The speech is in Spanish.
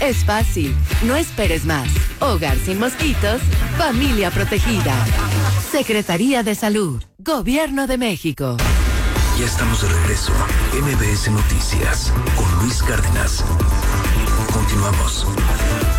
Es fácil, no esperes más. Hogar sin mosquitos, familia protegida. Secretaría de Salud, Gobierno de México. Ya estamos de regreso. MBS Noticias con Luis Cárdenas. Continuamos.